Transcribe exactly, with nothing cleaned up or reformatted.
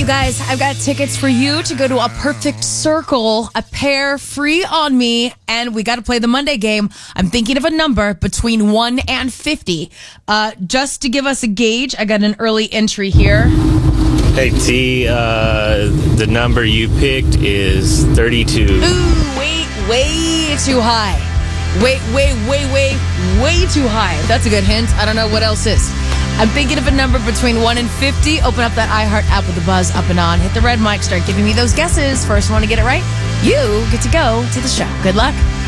guys, I've got tickets for you to go to a Perfect Circle, a pair free on me, and we got to play the Monday game. I'm thinking of a number between one and fifty. Uh, just to give us a gauge, I got an early entry here. Hey, T, uh, the number you picked is thirty-two. Ooh, wait, way too high. Wait, way, way, way, way too high. That's a good hint. I don't know what else is. I'm thinking of a number between one and fifty. Open up that iHeart app with the buzz up and on. Hit the red mic. Start giving me those guesses. First one to get it right, you get to go to the show. Good luck.